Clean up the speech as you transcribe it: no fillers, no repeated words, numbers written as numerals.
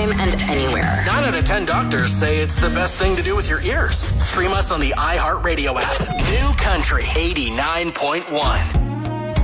anytime and anywhere. 9 out of 10 doctors say it's the best thing to do with your ears. Stream us on the iHeartRadio app. New Country 89.1.